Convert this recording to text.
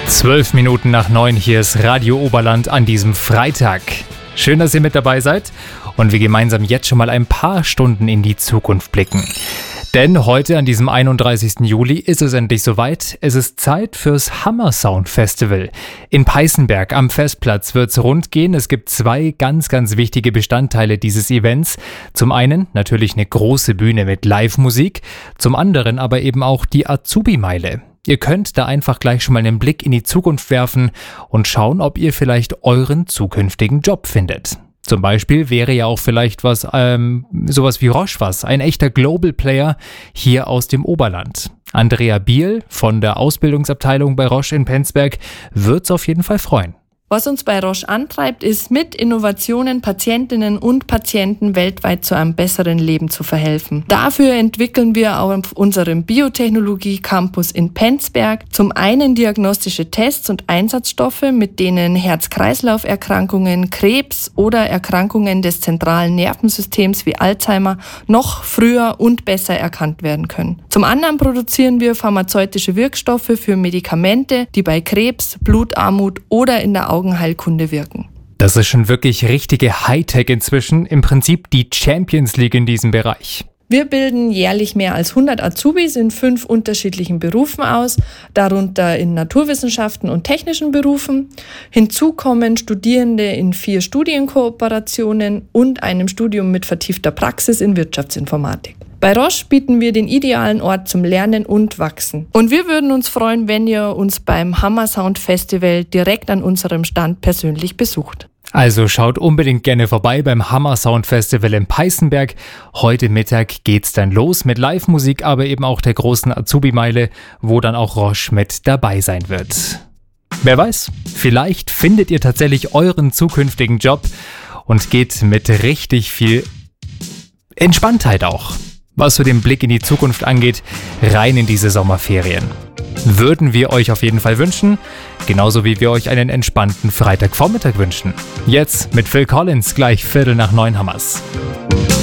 12 Minuten nach 9, hier ist Radio Oberland an diesem Freitag. Schön, dass ihr mit dabei seid und wir gemeinsam jetzt schon mal ein paar Stunden in die Zukunft blicken. Denn heute an diesem 31. Juli ist es endlich soweit. Es ist Zeit fürs Hammersound Festival. In Peißenberg am Festplatz wird's rund gehen. Es gibt zwei ganz wichtige Bestandteile dieses Events. Zum einen natürlich eine große Bühne mit Live-Musik, zum anderen aber eben auch die Azubi-Meile. Ihr könnt da einfach gleich schon mal einen Blick in die Zukunft werfen und schauen, ob ihr vielleicht euren zukünftigen Job findet. Zum Beispiel wäre ja auch vielleicht sowas wie Roche ein echter Global Player hier aus dem Oberland. Andrea Biel von der Ausbildungsabteilung bei Roche in Penzberg wird's auf jeden Fall freuen. Was uns bei Roche antreibt, ist, mit Innovationen Patientinnen und Patienten weltweit zu einem besseren Leben zu verhelfen. Dafür entwickeln wir auf unserem Biotechnologie-Campus in Penzberg zum einen diagnostische Tests und Einsatzstoffe, mit denen Herz-Kreislauf-Erkrankungen, Krebs oder Erkrankungen des zentralen Nervensystems wie Alzheimer noch früher und besser erkannt werden können. Zum anderen produzieren wir pharmazeutische Wirkstoffe für Medikamente, die bei Krebs, Blutarmut oder in der Augenheilkunde wirken. Das ist schon wirklich richtige Hightech inzwischen, im Prinzip die Champions League in diesem Bereich. Wir bilden jährlich mehr als 100 Azubis in 5 unterschiedlichen Berufen aus, darunter in Naturwissenschaften und technischen Berufen. Hinzu kommen Studierende in 4 Studienkooperationen und einem Studium mit vertiefter Praxis in Wirtschaftsinformatik. Bei Roche bieten wir den idealen Ort zum Lernen und Wachsen. Und wir würden uns freuen, wenn ihr uns beim Hammersound Festival direkt an unserem Stand persönlich besucht. Also schaut unbedingt gerne vorbei beim Hammersound Festival in Peißenberg. Heute Mittag geht's dann los mit Live-Musik, aber eben auch der großen Azubi-Meile, wo dann auch Roche mit dabei sein wird. Wer weiß, vielleicht findet ihr tatsächlich euren zukünftigen Job und geht mit richtig viel Entspanntheit auch, was so den Blick in die Zukunft angeht, rein in diese Sommerferien. Würden wir euch auf jeden Fall wünschen, genauso wie wir euch einen entspannten Freitagvormittag wünschen. Jetzt mit Phil Collins, gleich 8:45 haben's.